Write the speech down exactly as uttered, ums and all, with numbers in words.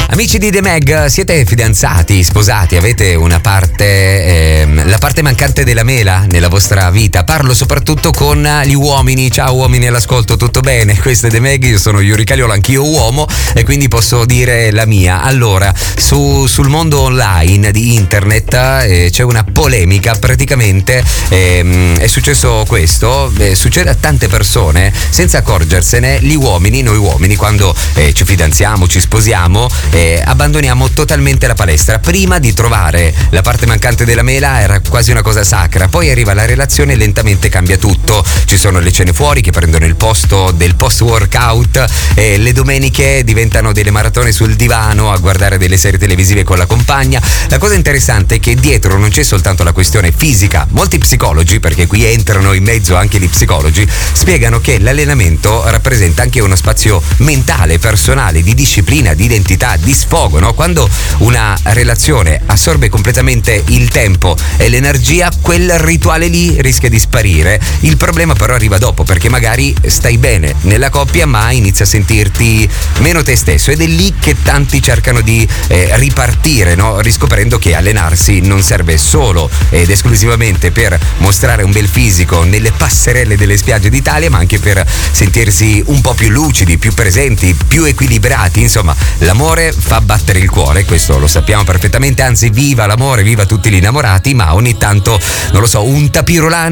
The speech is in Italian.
Amici di The Meg, siete fidanzati, sposati, avete una parte, ehm, la parte mancante della mela nella vostra vita? Parlo soprattutto con gli uomini. Ciao uomini all'ascolto, tutto bene? Questo è The Meg, io sono Yuri Cagliolo, anch'io uomo, e quindi posso dire la mia. Allora, su, sul mondo online di internet eh, c'è una polemica, praticamente ehm, è successo questo, eh, succede a tante persone senza accorgersene. Gli uomini, noi uomini, quando eh, ci fidanziamo, ci sposiamo, eh, abbandoniamo totalmente la palestra. Prima di trovare la parte mancante della mela era quasi una cosa sacra, poi arriva la relazione e lentamente cambia tutto. Ci sono le cene fuori che prendono il posto del post workout, e le domeniche diventano delle maratone sul divano a guardare delle serie televisive con la compagna. La cosa interessante è che dietro non c'è soltanto la questione fisica. Molti psicologi, perché qui entrano in mezzo anche gli psicologi, spiegano che l'allenamento rappresenta anche uno spazio mentale, personale, di disciplina, di identità, di sfogo, no? Quando una relazione assorbe completamente il tempo e l'energia, quel rituale lì rischia di sparire. Il problema però arriva dopo, perché magari stai bene nella coppia ma inizi a sentirti meno te stesso, ed è lì che tanti cercano di eh, ripartire, no? Riscoprendo che allenarsi non serve solo ed esclusivamente per mostrare un bel fisico nelle passerelle delle spiagge d'Italia, ma anche per sentirsi un po' più lucidi, più presenti, più equilibrati. Insomma, l'amore fa battere il cuore, questo lo sappiamo perfettamente, anzi viva l'amore, viva tutti gli innamorati, ma ogni tanto, non lo so, un tapirulano